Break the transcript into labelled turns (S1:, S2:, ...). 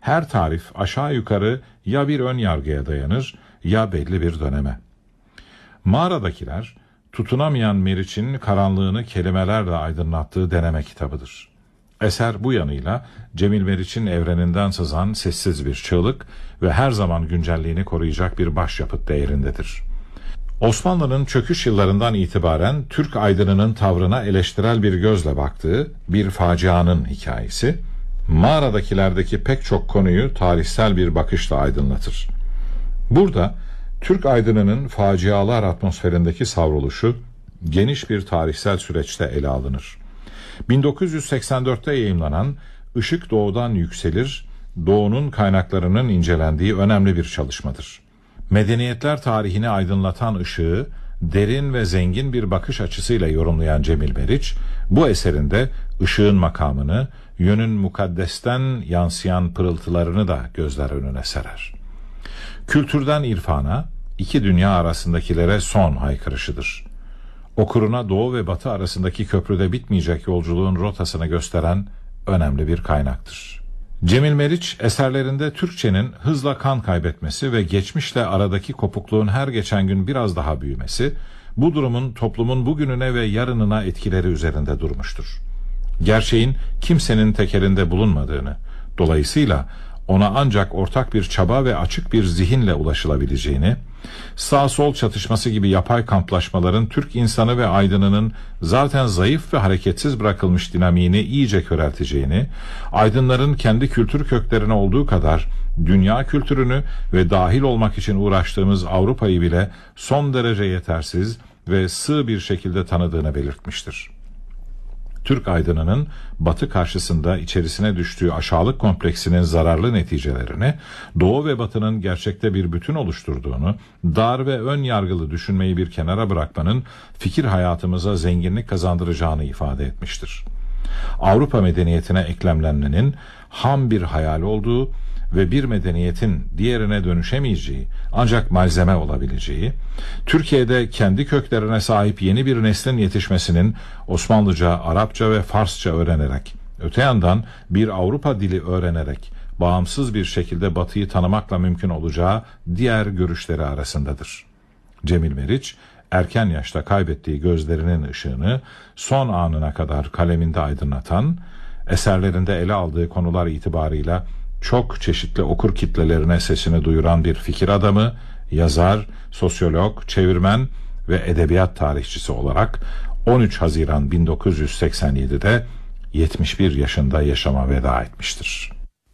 S1: Her tarif aşağı yukarı ya bir ön yargıya dayanır ya belli bir döneme. Mağaradakiler, tutunamayan Meriç'in karanlığını kelimelerle aydınlattığı deneme kitabıdır. Eser bu yanıyla Cemil Meriç'in evreninden sızan sessiz bir çığlık ve her zaman güncelliğini koruyacak bir başyapıt değerindedir. Osmanlı'nın çöküş yıllarından itibaren Türk aydınının tavrına eleştirel bir gözle baktığı bir facianın hikayesi, mağaradakilerdeki pek çok konuyu tarihsel bir bakışla aydınlatır. Burada Türk aydınının facialar atmosferindeki savruluşu geniş bir tarihsel süreçte ele alınır. 1984'te yayımlanan Işık Doğudan Yükselir, Doğu'nun kaynaklarının incelendiği önemli bir çalışmadır. Medeniyetler tarihini aydınlatan ışığı derin ve zengin bir bakış açısıyla yorumlayan Cemil Meriç, bu eserinde ışığın makamını, yönün mukaddesten yansıyan pırıltılarını da gözler önüne serer. Kültürden irfana, iki dünya arasındakilere son haykırışıdır. Okuruna Doğu ve Batı arasındaki köprüde bitmeyecek yolculuğun rotasını gösteren önemli bir kaynaktır. Cemil Meriç eserlerinde Türkçenin hızla kan kaybetmesi ve geçmişle aradaki kopukluğun her geçen gün biraz daha büyümesi, bu durumun toplumun bugününe ve yarınına etkileri üzerinde durmuştur. Gerçeğin kimsenin tekelinde bulunmadığını, dolayısıyla ona ancak ortak bir çaba ve açık bir zihinle ulaşılabileceğini, sağ-sol çatışması gibi yapay kamplaşmaların Türk insanı ve aydınının zaten zayıf ve hareketsiz bırakılmış dinamiğini iyice körelteceğini, aydınların kendi kültür köklerine olduğu kadar dünya kültürünü ve dahil olmak için uğraştığımız Avrupa'yı bile son derece yetersiz ve sığ bir şekilde tanıdığını belirtmiştir. Türk aydınının Batı karşısında içerisine düştüğü aşağılık kompleksinin zararlı neticelerini, Doğu ve Batı'nın gerçekte bir bütün oluşturduğunu, dar ve ön yargılı düşünmeyi bir kenara bırakmanın fikir hayatımıza zenginlik kazandıracağını ifade etmiştir. Avrupa medeniyetine eklemlenmenin ham bir hayal olduğu ve bir medeniyetin diğerine dönüşemeyeceği ancak malzeme olabileceği, Türkiye'de kendi köklerine sahip yeni bir neslin yetişmesinin Osmanlıca, Arapça ve Farsça öğrenerek, öte yandan bir Avrupa dili öğrenerek bağımsız bir şekilde Batı'yı tanımakla mümkün olacağı diğer görüşleri arasındadır. Cemil Meriç, erken yaşta kaybettiği gözlerinin ışığını son anına kadar kaleminde aydınlatan, eserlerinde ele aldığı konular itibarıyla çok çeşitli okur kitlelerine sesini duyuran bir fikir adamı, yazar, sosyolog, çevirmen ve edebiyat tarihçisi olarak 13 Haziran 1987'de 71 yaşında yaşama veda etmiştir.